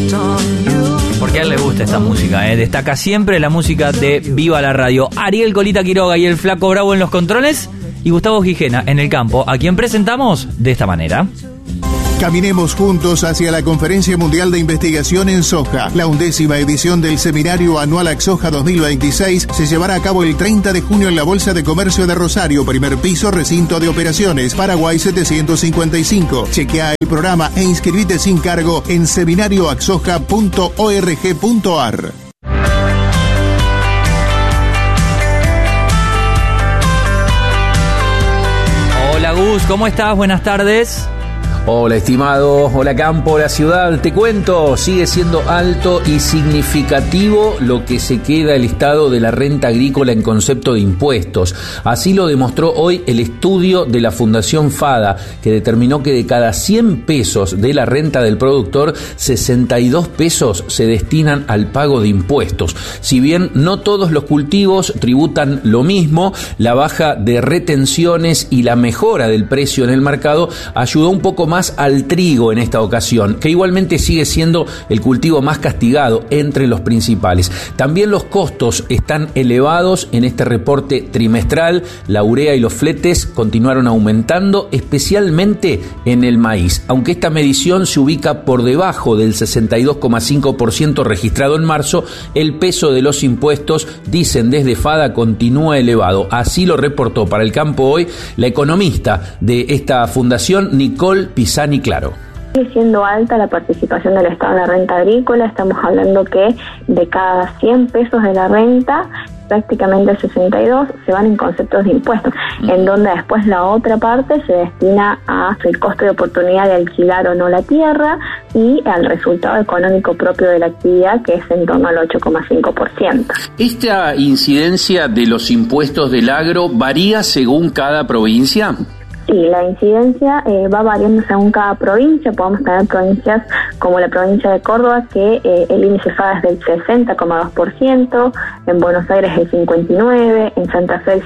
Porque a él le gusta esta música, destaca siempre la música de Viva la Radio. Ariel Colita Quiroga y el Flaco Bravo en los controles y Gustavo Gijena en el campo, a quien presentamos de esta manera. Caminemos juntos hacia la Conferencia Mundial de Investigación en Soja. La 11ª edición del Seminario Anual AXOJA 2026 se llevará a cabo el 30 de junio en la Bolsa de Comercio de Rosario, primer piso, recinto de operaciones, Paraguay 755. Chequea el programa e inscribite sin cargo en seminarioaxoja.org.ar. Hola Gus, ¿cómo estás? Buenas tardes. Hola estimado, hola campo, hola ciudad, te cuento, sigue siendo alto y significativo lo que se queda el estado de la renta agrícola en concepto de impuestos. Así lo demostró hoy el estudio de la Fundación FADA, que determinó que de cada 100 pesos de la renta del productor, 62 pesos se destinan al pago de impuestos. Si bien no todos los cultivos tributan lo mismo, la baja de retenciones y la mejora del precio en el mercado ayudó un poco más al trigo en esta ocasión, que igualmente sigue siendo el cultivo más castigado entre los principales. También los costos están elevados en este reporte trimestral. La urea y los fletes continuaron aumentando, especialmente en el maíz, aunque esta medición se ubica por debajo del 62,5% registrado en marzo. El peso de los impuestos, dicen desde FADA, continúa elevado. Así lo reportó para el campo hoy la economista de esta fundación, Nicole Pisani Claro. Sigue siendo alta la participación del Estado en la renta agrícola. Estamos hablando que de cada 100 pesos de la renta, prácticamente el 62 se van en conceptos de impuestos, en donde después la otra parte se destina a el costo de oportunidad de alquilar o no la tierra y al resultado económico propio de la actividad, que es en torno al 8,5%. ¿Esta incidencia de los impuestos del agro varía según cada provincia? Sí, la incidencia va variando según cada provincia. Podemos tener provincias como la provincia de Córdoba, que el índice FADA es del 60,2%, en Buenos Aires el 59%, en Santa Fe el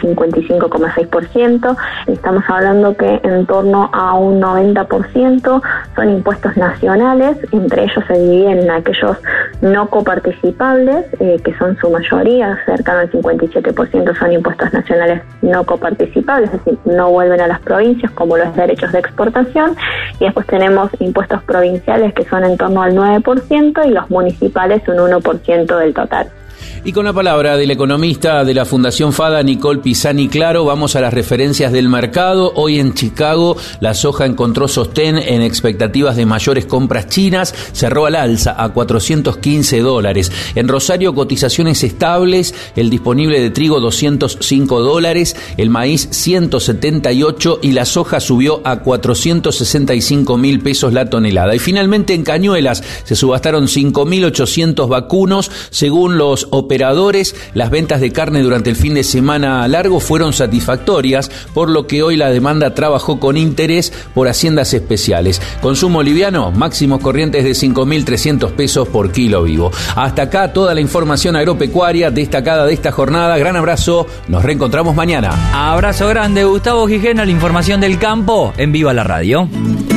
55,6%. Estamos hablando que en torno a un 90% son impuestos nacionales. Entre ellos se dividen en aquellos no coparticipables, que son su mayoría, cercano al 57% son impuestos nacionales no coparticipables, es decir, no vuelven a las provincias, como los derechos de exportación, y después tenemos impuestos provinciales que son en torno al 9% y los municipales un 1% del total. Y con la palabra del economista de la Fundación FADA, Nicole Pisani Claro, vamos a las referencias del mercado. Hoy en Chicago la soja encontró sostén en expectativas de mayores compras chinas, cerró al alza a $415. En Rosario, cotizaciones estables, el disponible de trigo $205, el maíz 178 y la soja subió a 465.000 pesos la tonelada. Y finalmente en Cañuelas se subastaron 5.800 vacunos. Según los operadores, las ventas de carne durante el fin de semana largo fueron satisfactorias, por lo que hoy la demanda trabajó con interés por haciendas especiales. Consumo liviano, máximos corrientes de 5.300 pesos por kilo vivo. Hasta acá toda la información agropecuaria destacada de esta jornada. Gran abrazo, nos reencontramos mañana. Abrazo grande, Gustavo Gijena, la información del campo en Viva la Radio.